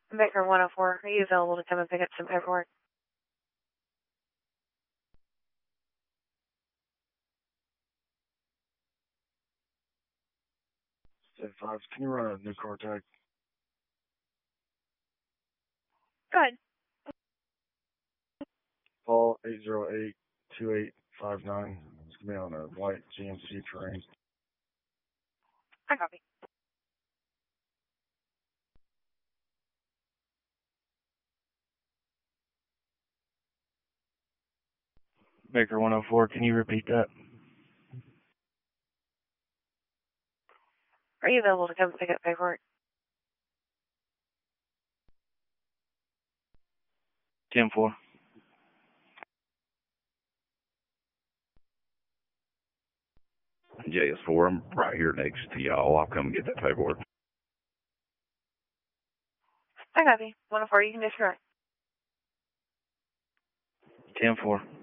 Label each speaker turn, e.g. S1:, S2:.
S1: Baker 104, are you available to come and pick up some paperwork?
S2: 5, can you run a new car tag?
S1: Go ahead.
S2: Paul 808-2859. It's going to be on a white GMC Terrain.
S1: I copy.
S2: Baker 104, can you repeat that?
S1: Are you available to come and pick up paperwork?
S2: 10-4.
S3: JS4, I'm right here next to y'all. I'll come get that paperwork.
S1: I copy. 104, you can disconnect.
S2: 10-4.